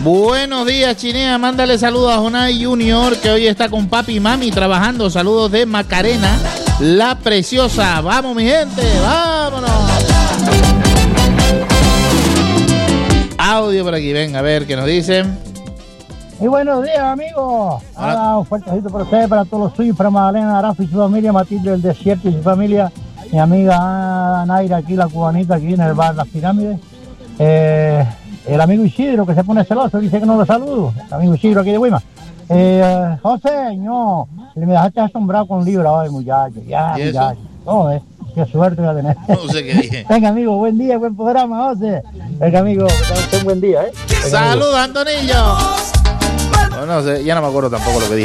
Buenos días, Chinea. Mándale saludos a Jonay Junior, que hoy está con papi y mami trabajando. Saludos de Macarena, la preciosa. Vamos, mi gente, vámonos. Audio por aquí, venga, a ver qué nos dicen. Muy buenos días, amigos. Un fuerte besito para ustedes, para todos los suyos, para Magdalena, Arafa y su familia, Matilde del Desierto y su familia, mi amiga Naira aquí, la cubanita, aquí en el bar Las Pirámides. El amigo Isidro, que se pone celoso, dice que no lo saludo. El amigo Isidro aquí de Guima. José, no, me dejaste asombrado con Libra hoy, muchacho. Ya, muchacho. No, qué suerte voy a tener. No sé qué dije. Venga, amigo, buen día, buen programa, José. Venga, amigo, que tengas un buen día, Saludos, Antonillo. No sé, ya no me acuerdo tampoco lo que dije.